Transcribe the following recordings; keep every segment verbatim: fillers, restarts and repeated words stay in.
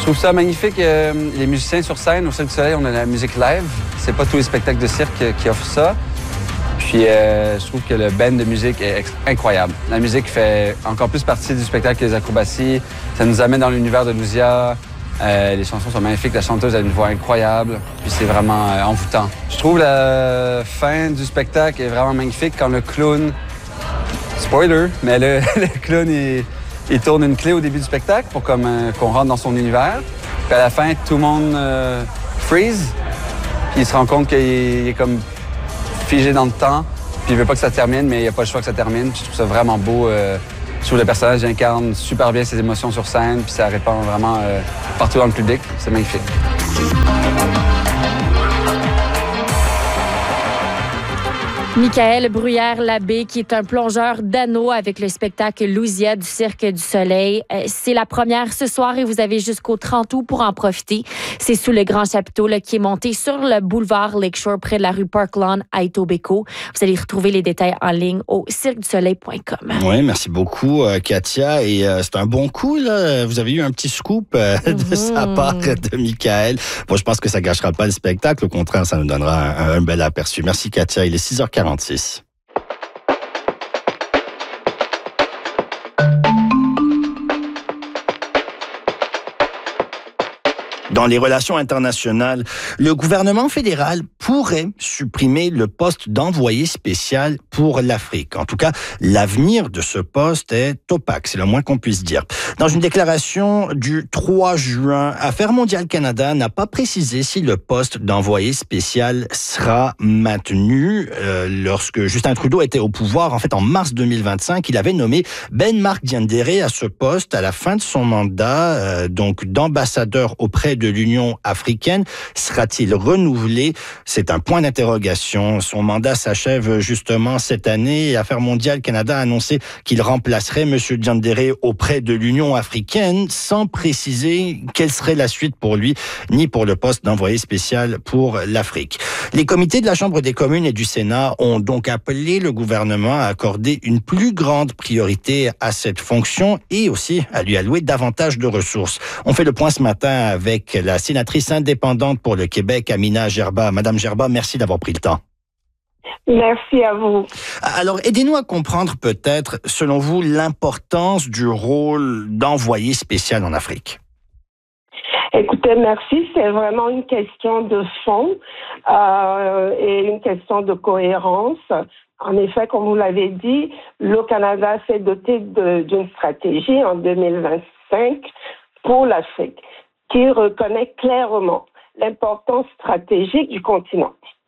trouve ça magnifique. Euh, les musiciens sur scène, au Cirque du Soleil, on a la musique live. C'est pas tous les spectacles de cirque qui offrent ça. Puis euh, je trouve que le band de musique est incroyable. La musique fait encore plus partie du spectacle que les acrobaties. Ça nous amène dans l'univers de Luzia. Euh, les chansons sont magnifiques. La chanteuse a une voix incroyable. Puis c'est vraiment euh, envoûtant. Je trouve la fin du spectacle est vraiment magnifique quand le clown... Spoiler, mais le, le clown, il, il tourne une clé au début du spectacle pour comme, euh, qu'on rentre dans son univers. Puis à la fin, tout le monde euh, freeze. Puis il se rend compte qu'il est, il est comme... figé dans le temps, puis il veut pas que ça termine, mais il n'y a pas le choix que ça termine. Puis je trouve ça vraiment beau. Euh, je trouve le personnage incarne super bien ses émotions sur scène, puis ça répand vraiment euh, partout dans le public. C'est magnifique. Michael Bruyère-Labbé, qui est un plongeur d'anneaux avec le spectacle Luzia du Cirque du Soleil. C'est la première ce soir et vous avez jusqu'au trente août pour en profiter. C'est sous le grand chapiteau là, qui est monté sur le boulevard Lakeshore près de la rue Parkland à Etobicoke. Vous allez retrouver les détails en ligne au cirque du soleil point com. Oui, merci beaucoup, euh, Katia. Et euh, c'est un bon coup, là. Vous avez eu un petit scoop euh, de mmh. sa part de Michael. Bon, je pense que ça gâchera pas le spectacle. Au contraire, ça nous donnera un, un bel aperçu. Merci, Katia. Il est six heures quarante-six. Dans les relations internationales, le gouvernement fédéral pourrait supprimer le poste d'envoyé spécial pour l'Afrique. En tout cas, l'avenir de ce poste est opaque, c'est le moins qu'on puisse dire. Dans une déclaration du trois juin, Affaires mondiales Canada n'a pas précisé si le poste d'envoyé spécial sera maintenu. Euh, lorsque Justin Trudeau était au pouvoir, en fait en mars deux mille vingt-cinq, il avait nommé Ben Mark Diendéré à ce poste à la fin de son mandat, euh, donc d'ambassadeur auprès de de l'Union africaine. Sera-t-il renouvelé? C'est un point d'interrogation. Son mandat s'achève justement cette année. Affaires mondiales Canada a annoncé qu'il remplacerait M. Diendéré auprès de l'Union africaine sans préciser quelle serait la suite pour lui, ni pour le poste d'envoyé spécial pour l'Afrique. Les comités de la Chambre des communes et du Sénat ont donc appelé le gouvernement à accorder une plus grande priorité à cette fonction et aussi à lui allouer davantage de ressources. On fait le point ce matin avec la sénatrice indépendante pour le Québec, Amina Gerba. Madame Gerba, merci d'avoir pris le temps. Merci à vous. Alors, aidez-nous à comprendre peut-être, selon vous, l'importance du rôle d'envoyé spécial en Afrique. Écoutez, merci. C'est vraiment une question de fond euh, et une question de cohérence. En effet, comme vous l'avez dit, le Canada s'est doté de, d'une stratégie en deux mille vingt-cinq pour l'Afrique, qui reconnaît clairement l'importance stratégique du continent.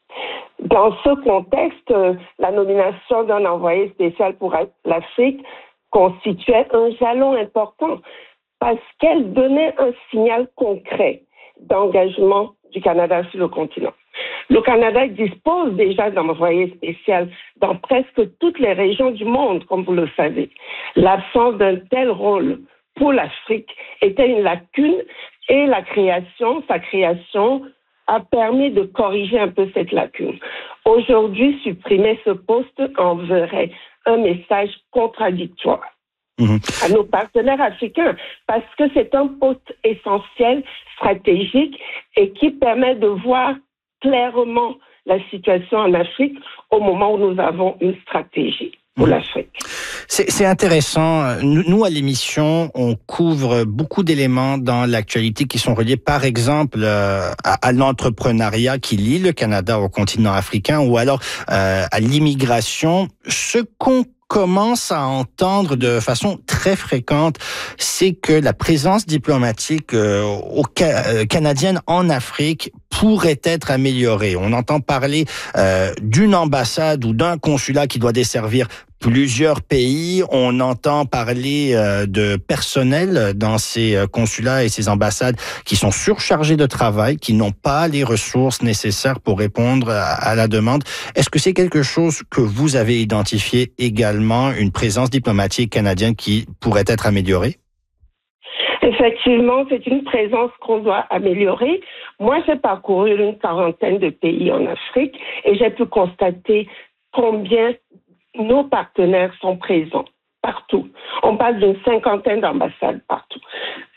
Dans ce contexte, la nomination d'un envoyé spécial pour l'Afrique constituait un jalon important parce qu'elle donnait un signal concret d'engagement du Canada sur le continent. Le Canada dispose déjà d'un envoyé spécial dans presque toutes les régions du monde, comme vous le savez. L'absence d'un tel rôle pour l'Afrique était une lacune et la création, sa création, a permis de corriger un peu cette lacune. Aujourd'hui, supprimer ce poste enverrait un message contradictoire mmh. à nos partenaires africains parce que c'est un poste essentiel, stratégique et qui permet de voir clairement la situation en Afrique au moment où nous avons une stratégie pour mmh. l'Afrique. C'est, c'est intéressant. Nous, nous, à l'émission, on couvre beaucoup d'éléments dans l'actualité qui sont reliés, par exemple, euh, à, à l'entrepreneuriat qui lie le Canada au continent africain ou alors euh, à l'immigration. Ce qu'on commence à entendre de façon très fréquente, c'est que la présence diplomatique euh, au ca- euh, canadienne en Afrique pourrait être améliorée. On entend parler euh, d'une ambassade ou d'un consulat qui doit desservir plusieurs pays. On entend parler euh, de personnel dans ces euh, consulats et ces ambassades qui sont surchargés de travail, qui n'ont pas les ressources nécessaires pour répondre à, à la demande. Est-ce que c'est quelque chose que vous avez identifié également, une présence diplomatique canadienne qui pourrait être améliorée? Effectivement, c'est une présence qu'on doit améliorer. Moi, j'ai parcouru une quarantaine de pays en Afrique et j'ai pu constater combien nos partenaires sont présents partout. On parle d'une cinquantaine d'ambassades partout.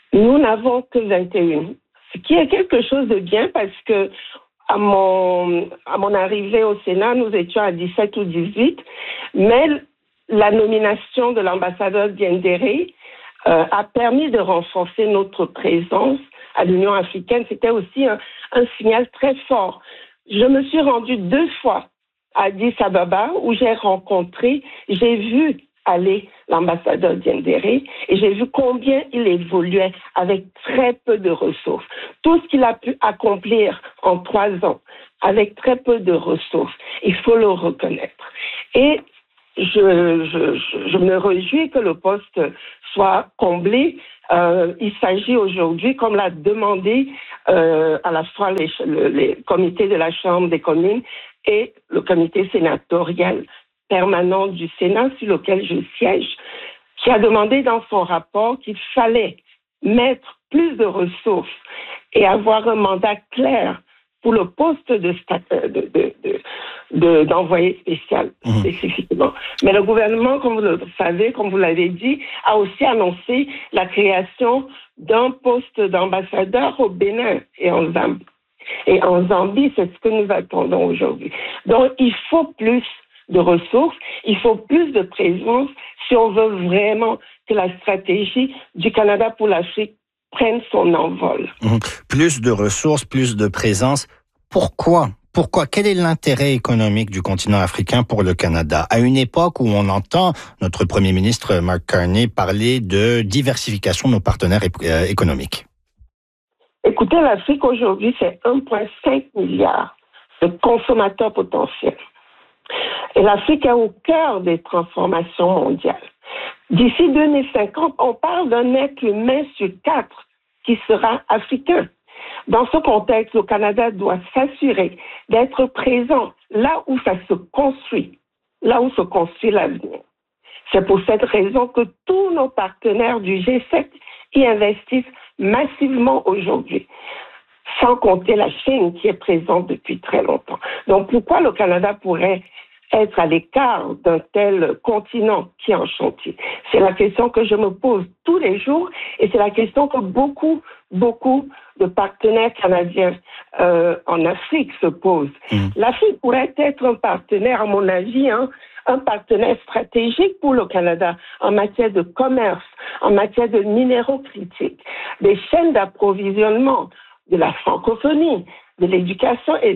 Nous n'avons que vingt et un, ce qui est quelque chose de bien parce que à mon, à mon arrivée au Sénat, nous étions à dix-sept ou dix-huit, mais la nomination de l'ambassadeur Diendéré euh, a permis de renforcer notre présence à l'Union africaine. C'était aussi un, un signal très fort. Je me suis rendue deux fois à Addis Ababa où j'ai rencontré, j'ai vu aller l'ambassadeur Diendéré et j'ai vu combien il évoluait avec très peu de ressources. Tout ce qu'il a pu accomplir en trois ans avec très peu de ressources, il faut le reconnaître. Et je, je, je me réjouis que le poste soit comblé. Euh, il s'agit aujourd'hui, comme l'a demandé euh, à la fois les, le, les comités de la Chambre des communes et le comité sénatorial permanent du Sénat sur lequel je siège, qui a demandé dans son rapport qu'il fallait mettre plus de ressources et avoir un mandat clair pour le poste de, de, de, de, de, d'envoyé spécial mmh. spécifiquement. Mais le gouvernement, comme vous le savez, comme vous l'avez dit, a aussi annoncé la création d'un poste d'ambassadeur au Bénin et en Zambie. Et en Zambie, c'est ce que nous attendons aujourd'hui. Donc, il faut plus de ressources, il faut plus de présence si on veut vraiment que la stratégie du Canada pour l'Afrique prenne son envol. Mmh. Plus de ressources, plus de présence. Pourquoi? Pourquoi? Quel est l'intérêt économique du continent africain pour le Canada? À une époque où on entend notre Premier ministre Mark Carney parler de diversification de nos partenaires é- économiques. Écoutez, l'Afrique aujourd'hui, c'est un virgule cinq milliard de consommateurs potentiels. Et l'Afrique est au cœur des transformations mondiales. D'ici deux mille cinquante, on parle d'un être humain sur quatre qui sera africain. Dans ce contexte, le Canada doit s'assurer d'être présent là où ça se construit, là où se construit l'avenir. C'est pour cette raison que tous nos partenaires du G sept y investissent massivement aujourd'hui, sans compter la Chine qui est présente depuis très longtemps. Donc pourquoi le Canada pourrait être à l'écart d'un tel continent qui est en chantier? C'est la question que je me pose tous les jours et c'est la question que beaucoup, beaucoup de partenaires canadiens euh, en Afrique se posent. Mmh. L'Afrique pourrait être un partenaire, à mon avis, hein, un partenaire stratégique pour le Canada en matière de commerce, en matière de minéraux critiques, des chaînes d'approvisionnement, de la francophonie, de l'éducation et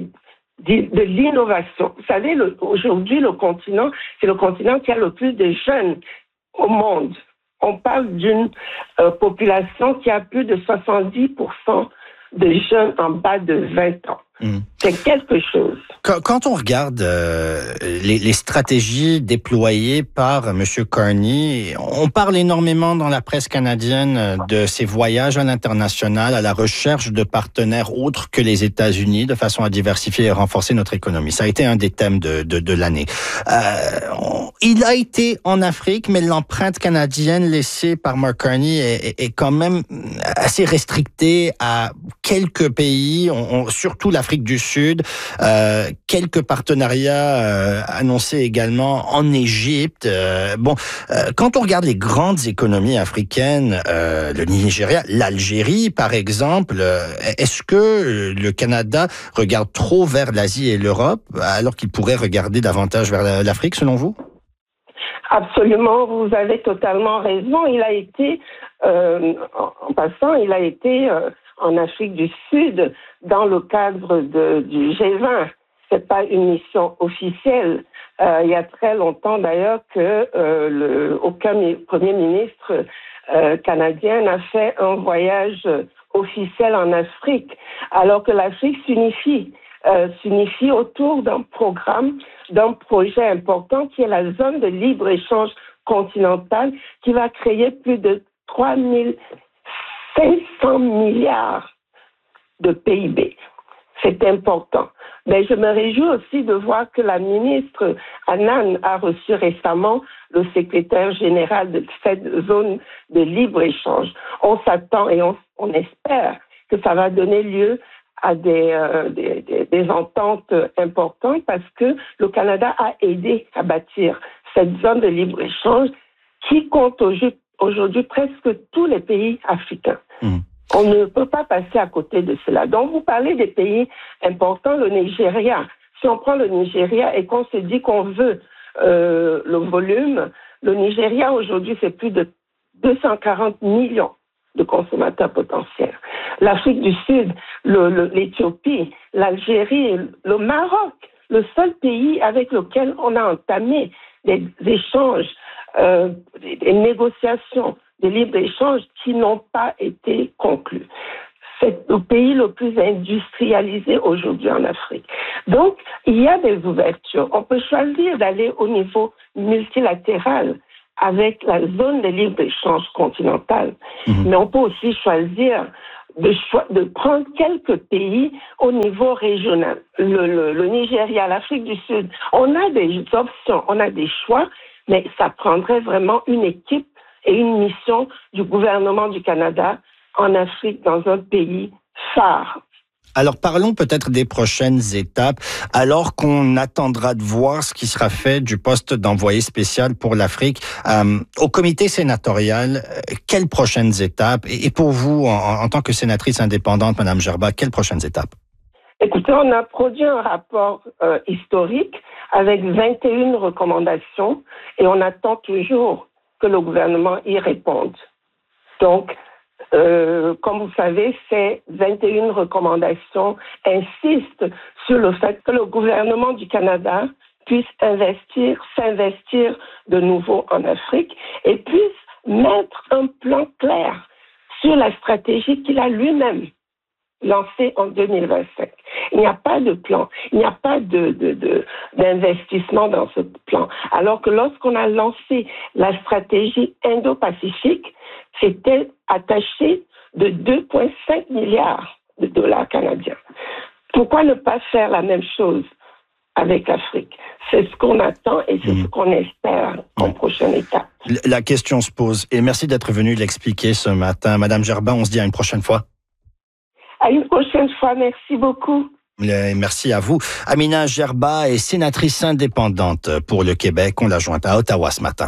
de l'innovation. Vous savez, le, aujourd'hui, le continent, c'est le continent qui a le plus de jeunes au monde. On parle d'une euh, population qui a plus de soixante-dix pour cent de jeunes en bas de vingt ans. Mmh. C'est quelque chose. Quand, quand on regarde euh, les, les stratégies déployées par M. Carney, on parle énormément dans la presse canadienne de ses voyages à l'international, à la recherche de partenaires autres que les États-Unis, de façon à diversifier et renforcer notre économie. Ça a été un des thèmes de, de, de l'année. Euh, on, il a été en Afrique, mais l'empreinte canadienne laissée par Mark Carney est, est, est quand même assez restrictée à quelques pays, on, on, surtout l'Afrique du Sud, euh, quelques partenariats euh, annoncés également en Égypte. Euh, bon, euh, quand on regarde les grandes économies africaines, euh, le Nigeria, l'Algérie par exemple, euh, est-ce que le Canada regarde trop vers l'Asie et l'Europe alors qu'il pourrait regarder davantage vers l'Afrique selon vous? Absolument, vous avez totalement raison. Il a été, euh, en passant, il a été euh, en Afrique du Sud dans le cadre de, du G vingt. C'est pas une mission officielle. Euh, il y a très longtemps d'ailleurs que euh, le, aucun premier ministre euh, canadien n'a fait un voyage officiel en Afrique, alors que l'Afrique s'unifie. Euh, s'unifie autour d'un programme, d'un projet important qui est la zone de libre-échange continentale qui va créer plus de trois mille cinq cents milliards de P I B. C'est important. Mais je me réjouis aussi de voir que la ministre Annan a reçu récemment le secrétaire général de cette zone de libre-échange. On s'attend et on, on espère que ça va donner lieu à des, euh, des, des, des ententes importantes parce que le Canada a aidé à bâtir cette zone de libre-échange qui compte aujourd'hui presque tous les pays africains. Mmh. On ne peut pas passer à côté de cela. Donc, vous parlez des pays importants, le Nigeria. Si on prend le Nigeria et qu'on se dit qu'on veut euh, le volume, le Nigeria, aujourd'hui, c'est plus de deux cent quarante millions de consommateurs potentiels. L'Afrique du Sud, le, le, l'Éthiopie, l'Algérie, le Maroc, le seul pays avec lequel on a entamé des, des échanges, euh, des, des négociations de libre-échange qui n'ont pas été conclues. C'est le pays le plus industrialisé aujourd'hui en Afrique. Donc, il y a des ouvertures. On peut choisir d'aller au niveau multilatéral avec la zone de libre-échange continentale. Mmh. Mais on peut aussi choisir de, cho- de prendre quelques pays au niveau régional. Le, le, le Nigeria, l'Afrique du Sud, on a des options, on a des choix, mais ça prendrait vraiment une équipe et une mission du gouvernement du Canada en Afrique, dans un pays phare. Alors parlons peut-être des prochaines étapes, alors qu'on attendra de voir ce qui sera fait du poste d'envoyé spécial pour l'Afrique. Euh, au comité sénatorial, quelles prochaines étapes? Et pour vous, en, en tant que sénatrice indépendante, Mme Gerba, quelles prochaines étapes? Écoutez, on a produit un rapport euh, historique avec vingt et une recommandations et on attend toujours que le gouvernement y réponde. Donc, Euh, comme vous savez, ces vingt et une recommandations insistent sur le fait que le gouvernement du Canada puisse investir, s'investir de nouveau en Afrique et puisse mettre un plan clair sur la stratégie qu'il a lui-même lancée en deux mille vingt-cinq. Il n'y a pas de plan, il n'y a pas de, de, de, d'investissement dans ce plan. Alors que lorsqu'on a lancé la stratégie Indo-Pacifique, c'était attaché de deux virgule cinq milliards de dollars canadiens. Pourquoi ne pas faire la même chose avec l'Afrique? C'est ce qu'on attend et c'est mmh. ce qu'on espère en mmh. prochaine étape. La question se pose et merci d'être venue l'expliquer ce matin. Madame Gerba, on se dit à une prochaine fois. À une prochaine fois, merci beaucoup. Merci à vous. Amina Gerba est sénatrice indépendante pour le Québec. On l'a jointe à Ottawa ce matin.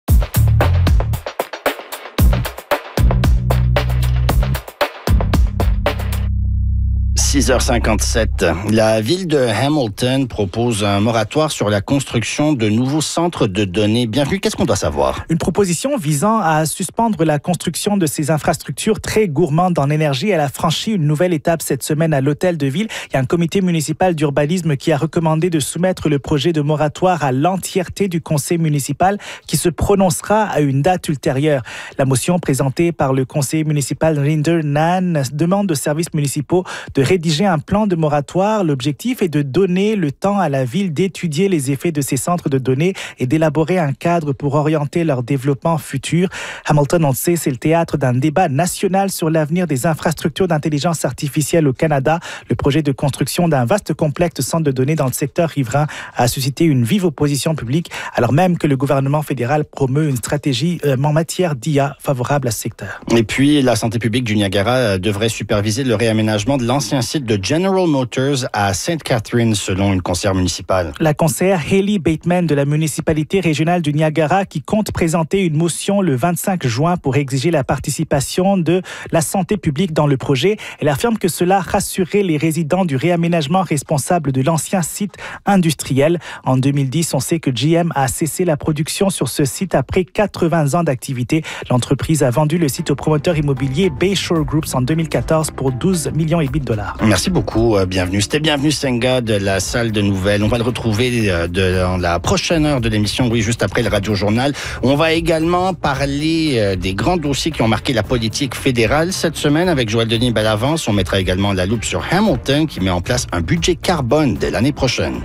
six heures cinquante-sept. La ville de Hamilton propose un moratoire sur la construction de nouveaux centres de données. Bienvenue, qu'est-ce qu'on doit savoir? Une proposition visant à suspendre la construction de ces infrastructures très gourmandes en énergie. Elle a franchi une nouvelle étape cette semaine à l'hôtel de ville. Il y a un comité municipal d'urbanisme qui a recommandé de soumettre le projet de moratoire à l'entièreté du conseil municipal qui se prononcera à une date ultérieure. La motion présentée par le conseiller municipal Rinder Nan demande aux services municipaux de rédiger un plan de moratoire. L'objectif est de donner le temps à la ville d'étudier les effets de ces centres de données et d'élaborer un cadre pour orienter leur développement futur. Hamilton, on le sait, c'est le théâtre d'un débat national sur l'avenir des infrastructures d'intelligence artificielle au Canada. Le projet de construction d'un vaste complexe de centres de données dans le secteur riverain a suscité une vive opposition publique, alors même que le gouvernement fédéral promeut une stratégie en matière d'I A favorable à ce secteur. Et puis, la santé publique du Niagara devrait superviser le réaménagement de l'ancien site de General Motors à Sainte Catherine, selon une conseillère municipale. La conseillère Hayley Bateman de la municipalité régionale du Niagara qui compte présenter une motion le vingt-cinq juin pour exiger la participation de la santé publique dans le projet. Elle affirme que cela rassurerait les résidents du réaménagement responsable de l'ancien site industriel. En deux mille dix, on sait que G M a cessé la production sur ce site après quatre-vingts ans d'activité. L'entreprise a vendu le site au promoteur immobilier Bayshore Groups en deux mille quatorze pour douze millions et demi de dollars. Merci beaucoup. Bienvenue. C'était Bienvenue Senga de la salle de nouvelles. On va le retrouver de, dans la prochaine heure de l'émission, oui, juste après le Radio-Journal. On va également parler des grands dossiers qui ont marqué la politique fédérale cette semaine avec Joël Denis Bellavance. On mettra également la loupe sur Hamilton qui met en place un budget carbone dès l'année prochaine.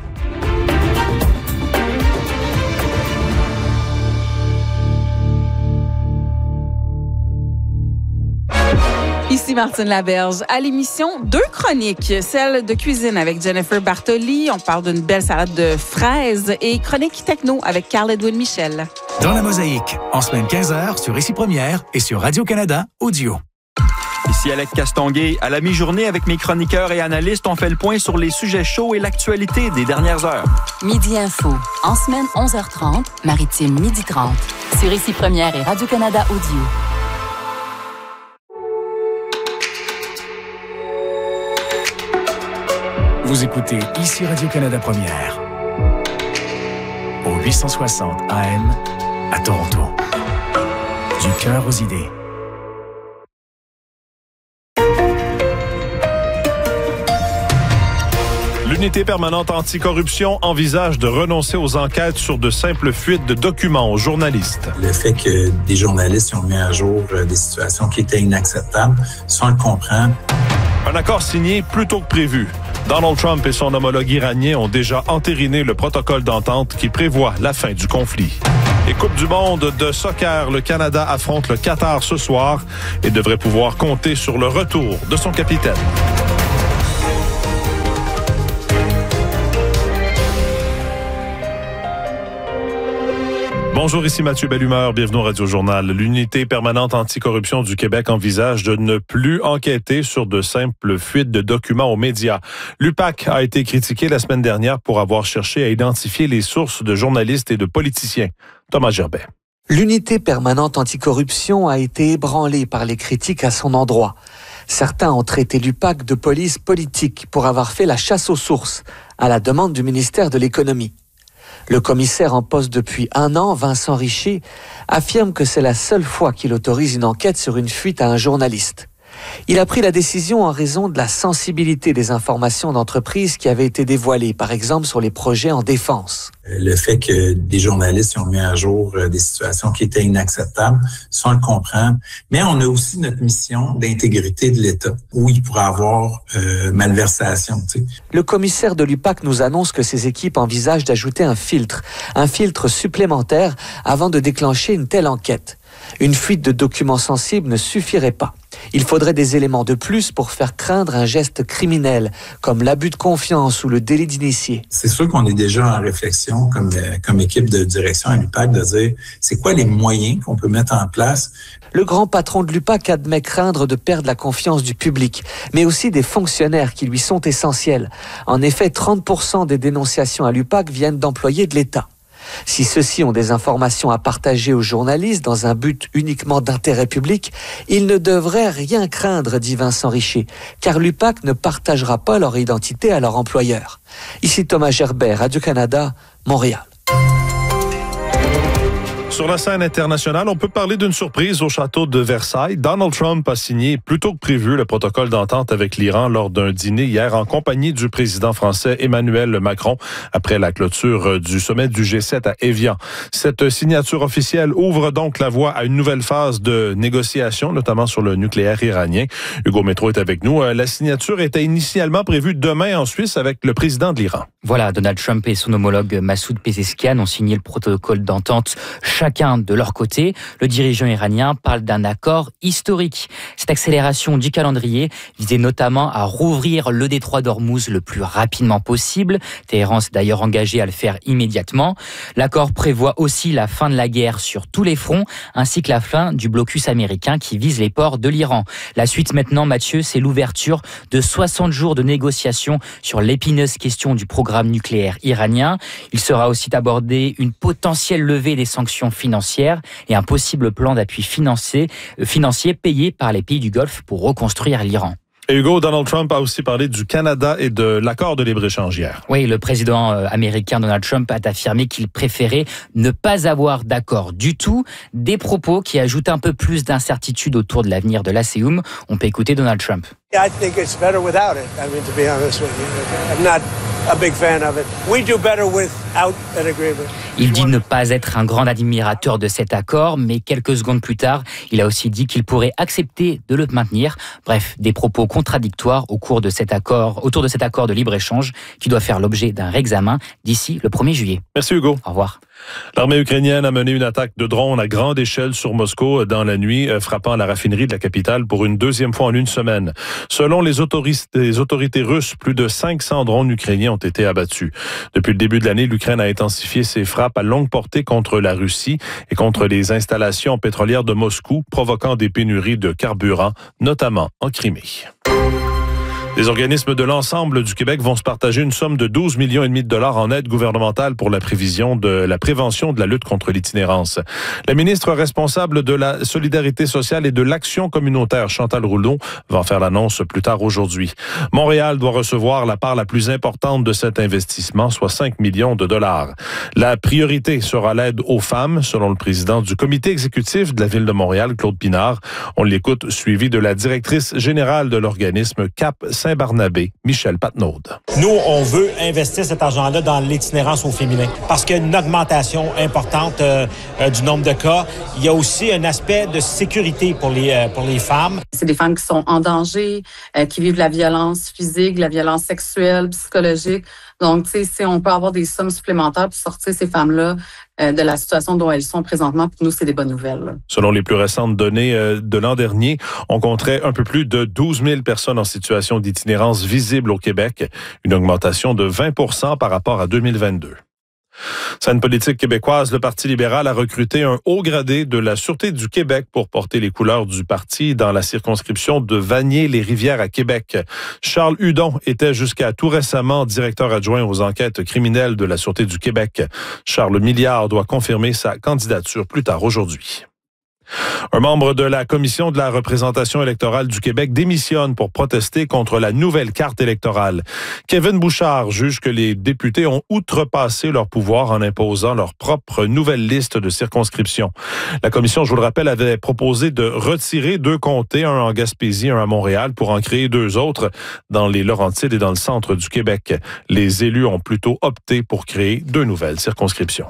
Ici Martine Laberge. À l'émission, deux chroniques. Celle de cuisine avec Jennifer Bartoli. On parle d'une belle salade de fraises. Et chronique techno avec Carl-Edwin Michel. Dans la mosaïque, en semaine quinze heures sur Ici Première et sur Radio-Canada Audio. Ici Alec Castonguay. À la mi-journée, avec mes chroniqueurs et analystes, on fait le point sur les sujets chauds et l'actualité des dernières heures. Midi Info. En semaine onze heures trente, Maritime midi trente. Sur Ici Première et Radio-Canada Audio. Vous écoutez ici Radio-Canada Première. Au huit cent soixante A M à Toronto. Du cœur aux idées. L'unité permanente anticorruption envisage de renoncer aux enquêtes sur de simples fuites de documents aux journalistes. Le fait que des journalistes ont mis à jour des situations qui étaient inacceptables, ça on le comprend. Un accord signé plus tôt que prévu. Donald Trump et son homologue iranien ont déjà entériné le protocole d'entente qui prévoit la fin du conflit. Et Coupe du monde de soccer, le Canada affronte le Qatar ce soir et devrait pouvoir compter sur le retour de son capitaine. Bonjour, ici Mathieu Bellumeur, bienvenue au Radio Journal. L'unité permanente anticorruption du Québec envisage de ne plus enquêter sur de simples fuites de documents aux médias. L'U P A C a été critiqué la semaine dernière pour avoir cherché à identifier les sources de journalistes et de politiciens. Thomas Gerbet. L'unité permanente anticorruption a été ébranlée par les critiques à son endroit. Certains ont traité l'U P A C de police politique pour avoir fait la chasse aux sources, à la demande du ministère de l'Économie. Le commissaire en poste depuis un an, Vincent Richer, affirme que c'est la seule fois qu'il autorise une enquête sur une fuite à un journaliste. Il a pris la décision en raison de la sensibilité des informations d'entreprise qui avaient été dévoilées, par exemple sur les projets en défense. Le fait que des journalistes ont mis à jour des situations qui étaient inacceptables, ça on le comprend. Mais on a aussi notre mission d'intégrité de l'État, où il pourrait avoir euh, malversation. Tu sais. Le commissaire de l'U P A C nous annonce que ses équipes envisagent d'ajouter un filtre, un filtre supplémentaire avant de déclencher une telle enquête. Une fuite de documents sensibles ne suffirait pas. Il faudrait des éléments de plus pour faire craindre un geste criminel, comme l'abus de confiance ou le délit d'initié. C'est sûr qu'on est déjà en réflexion, comme, comme équipe de direction à l'U P A C, de dire c'est quoi les moyens qu'on peut mettre en place. Le grand patron de l'U P A C admet craindre de perdre la confiance du public, mais aussi des fonctionnaires qui lui sont essentiels. En effet, trente pour cent des dénonciations à l'U P A C viennent d'employés de l'État. Si ceux-ci ont des informations à partager aux journalistes dans un but uniquement d'intérêt public, ils ne devraient rien craindre, dit Vincent Richer, car l'U P A C ne partagera pas leur identité à leur employeur. Ici Thomas Gerbet, Radio-Canada, Montréal. Sur la scène internationale, on peut parler d'une surprise au château de Versailles. Donald Trump a signé plus tôt que prévu le protocole d'entente avec l'Iran lors d'un dîner hier en compagnie du président français Emmanuel Macron après la clôture du sommet du G sept à Évian. Cette signature officielle ouvre donc la voie à une nouvelle phase de négociation, notamment sur le nucléaire iranien. Hugo Métro est avec nous. La signature était initialement prévue demain en Suisse avec le président de l'Iran. Voilà, Donald Trump et son homologue Massoud Pezeshkian ont signé le protocole d'entente chacun de leur côté. Le dirigeant iranien parle d'un accord historique. Cette accélération du calendrier visait notamment à rouvrir le détroit d'Ormuz le plus rapidement possible. Téhéran s'est d'ailleurs engagé à le faire immédiatement. L'accord prévoit aussi la fin de la guerre sur tous les fronts, ainsi que la fin du blocus américain qui vise les ports de l'Iran. La suite maintenant, Mathieu, c'est l'ouverture de soixante jours de négociations sur l'épineuse question du programme nucléaire iranien. Il sera aussi abordé une potentielle levée des sanctions financières et un possible plan d'appui financier, financier payé par les pays du Golfe pour reconstruire l'Iran. Et Hugo, Donald Trump a aussi parlé du Canada et de l'accord de libre-échange hier. Oui, le président américain Donald Trump a affirmé qu'il préférait ne pas avoir d'accord du tout. Des propos qui ajoutent un peu plus d'incertitude autour de l'avenir de l'A C E U M. On peut écouter Donald Trump. I think it's better without it. I mean, to be honest with you, I'm not a big fan of it. We do better without an agreement. Il dit ne pas être un grand admirateur de cet accord, mais quelques secondes plus tard, il a aussi dit qu'il pourrait accepter de le maintenir. Bref, des propos contradictoires au cours de cet accord, autour de cet accord de libre-échange qui doit faire l'objet d'un réexamen d'ici le premier juillet. Merci Hugo. Au revoir. L'armée ukrainienne a mené une attaque de drone à grande échelle sur Moscou dans la nuit, frappant la raffinerie de la capitale pour une deuxième fois en une semaine. Selon les autorités, les autorités russes, plus de cinq cents drones ukrainiens ont été abattus. Depuis le début de l'année, l'Ukraine a intensifié ses frappes à longue portée contre la Russie et contre les installations pétrolières de Moscou, provoquant des pénuries de carburant, notamment en Crimée. Les organismes de l'ensemble du Québec vont se partager une somme de douze millions et demi de dollars en aide gouvernementale pour la prévision de la prévention de la lutte contre l'itinérance. La ministre responsable de la solidarité sociale et de l'action communautaire, Chantal Rouleau, va en faire l'annonce plus tard aujourd'hui. Montréal doit recevoir la part la plus importante de cet investissement, soit cinq millions de dollars. La priorité sera l'aide aux femmes, selon le président du comité exécutif de la Ville de Montréal, Claude Pinard. On l'écoute, suivi de la directrice générale de l'organisme Cap Saint-Barnabé, Michel Patnaud. Nous, on veut investir cet argent-là dans l'itinérance au féminin parce qu'il y a une augmentation importante euh, euh, du nombre de cas. Il y a aussi un aspect de sécurité pour les, euh, pour les femmes. C'est des femmes qui sont en danger, euh, qui vivent de la violence physique, de la violence sexuelle, psychologique. Donc, tu sais, si on peut avoir des sommes supplémentaires pour sortir ces femmes-là euh, de la situation dont elles sont présentement, pour nous, c'est des bonnes nouvelles. Là. Selon les plus récentes données euh, de l'an dernier, on compterait un peu plus de douze mille personnes en situation d'itinérance visible au Québec, une augmentation de vingt pour cent par rapport à deux mille vingt-deux. Scène politique québécoise, le Parti libéral a recruté un haut gradé de la Sûreté du Québec pour porter les couleurs du parti dans la circonscription de Vanier-les-Rivières à Québec. Charles Hudon était jusqu'à tout récemment directeur adjoint aux enquêtes criminelles de la Sûreté du Québec. Charles Milliard doit confirmer sa candidature plus tard aujourd'hui. Un membre de la Commission de la représentation électorale du Québec démissionne pour protester contre la nouvelle carte électorale. Kevin Bouchard juge que les députés ont outrepassé leur pouvoir en imposant leur propre nouvelle liste de circonscriptions. La Commission, je vous le rappelle, avait proposé de retirer deux comtés, un en Gaspésie, un à Montréal, pour en créer deux autres dans les Laurentides et dans le centre du Québec. Les élus ont plutôt opté pour créer deux nouvelles circonscriptions.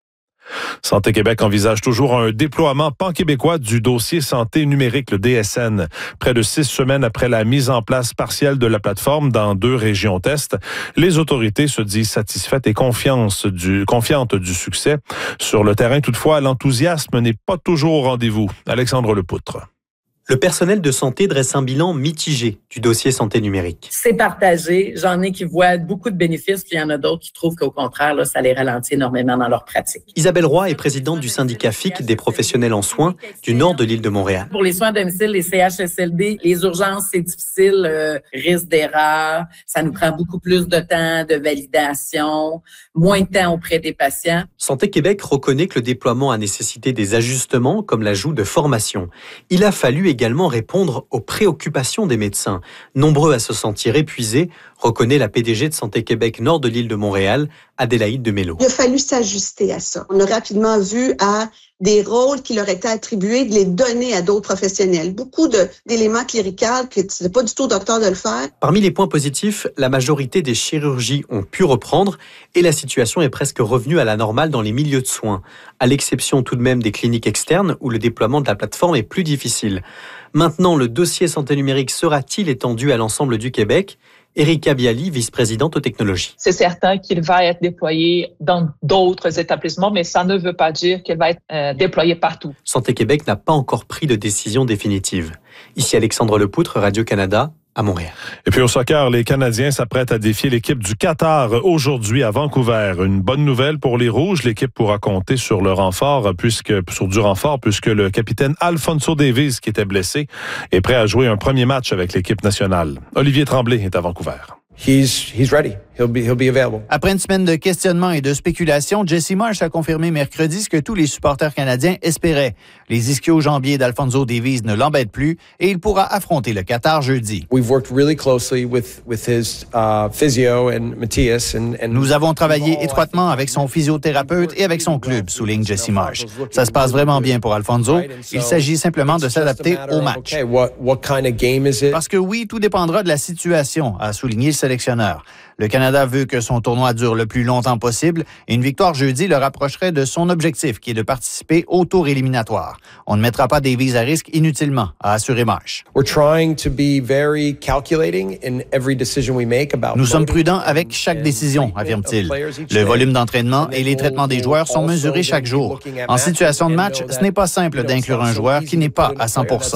Santé Québec envisage toujours un déploiement pan-québécois du dossier santé numérique, le D S N. Près de six semaines après la mise en place partielle de la plateforme dans deux régions test, les autorités se disent satisfaites et confiantes du, confiantes du succès. Sur le terrain, toutefois, l'enthousiasme n'est pas toujours au rendez-vous. Alexandre Lepoutre. Le personnel de santé dresse un bilan mitigé du dossier santé numérique. C'est partagé. J'en ai qui voient beaucoup de bénéfices, puis il y en a d'autres qui trouvent qu'au contraire, là, ça les ralentit énormément dans leur pratique. Isabelle Roy est présidente du syndicat F I C des professionnels en soins du nord de l'île de Montréal. Pour les soins à domicile, les C H S L D, les urgences, c'est difficile, euh, risque d'erreur. Ça nous prend beaucoup plus de temps de validation, moins de temps auprès des patients. Santé Québec reconnaît que le déploiement a nécessité des ajustements comme l'ajout de formation. Il a fallu également répondre aux préoccupations des médecins, nombreux à se sentir épuisés, reconnaît la P D G de Santé Québec Nord de l'île de Montréal, Adélaïde Demello. Il a fallu s'ajuster à ça. On a rapidement vu à des rôles qui leur étaient attribués, de les donner à d'autres professionnels. Beaucoup de, d'éléments cléricaux que ce n'est pas du tout au docteur de le faire. Parmi les points positifs, la majorité des chirurgies ont pu reprendre et la situation est presque revenue à la normale dans les milieux de soins, à l'exception tout de même des cliniques externes où le déploiement de la plateforme est plus difficile. Maintenant, le dossier santé numérique sera-t-il étendu à l'ensemble du Québec ? Erika Bialy, vice-présidente aux technologies. C'est certain qu'il va être déployé dans d'autres établissements, mais ça ne veut pas dire qu'il va être euh, déployé partout. Santé Québec n'a pas encore pris de décision définitive. Ici Alexandre Lepoutre, Radio-Canada, à Montréal. Et puis au soccer, les Canadiens s'apprêtent à défier l'équipe du Qatar aujourd'hui à Vancouver. Une bonne nouvelle pour les Rouges, l'équipe pourra compter sur le renfort, puisque sur du renfort, puisque le capitaine Alphonso Davies, qui était blessé, est prêt à jouer un premier match avec l'équipe nationale. Olivier Tremblay est à Vancouver. He's, he's ready. He'll be, he'll be available. Après une semaine de questionnements et de spéculations, Jesse Marsh a confirmé mercredi ce que tous les supporters canadiens espéraient. Les ischio-jambiers d'Alphonso Davies ne l'embêtent plus et il pourra affronter le Qatar jeudi. We've worked really closely with, with his uh, physio and Matthias and, and Nous avons travaillé étroitement avec son physiothérapeute et avec son club, souligne Jesse Marsh. Ça se passe vraiment bien pour Alphonso. Il s'agit simplement de s'adapter au match. Okay, what, what kind of game is it? Parce que oui, tout dépendra de la situation, a souligné le sélectionneur. Le Canada veut que son tournoi dure le plus longtemps possible et une victoire jeudi le rapprocherait de son objectif qui est de participer au tour éliminatoire. On ne mettra pas Davies à risque inutilement, a assuré Marsh. We're trying to be very calculating in every decision we make about Nous sommes prudents avec chaque décision, affirme-t-il. Le volume d'entraînement et les traitements des joueurs sont mesurés chaque jour. En situation de match, ce n'est pas simple d'inclure un joueur qui n'est pas à cent pour cent.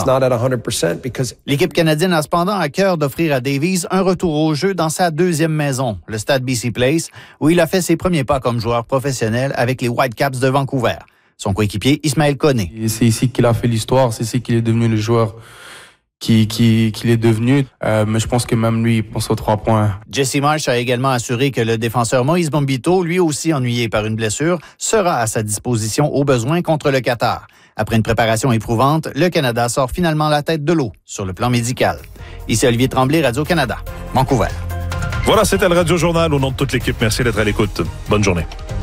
L'équipe canadienne a cependant à cœur d'offrir à Davies un retour au jeu dans sa deuxième maison, le stade B C Place, où il a fait ses premiers pas comme joueur professionnel avec les Whitecaps de Vancouver. Son coéquipier, Ismaël Koné. C'est ici qu'il a fait l'histoire, c'est ici qu'il est devenu le joueur qu'il qui, qui est devenu. Euh, mais je pense que même lui, il pense aux trois points. Jesse Marsh a également assuré que le défenseur Moïse Bombito, lui aussi ennuyé par une blessure, sera à sa disposition au besoin contre le Qatar. Après une préparation éprouvante, le Canada sort finalement la tête de l'eau sur le plan médical. Ici Olivier Tremblay, Radio-Canada, Vancouver. Voilà, c'était le Radio Journal. Au nom de toute l'équipe, merci d'être à l'écoute. Bonne journée.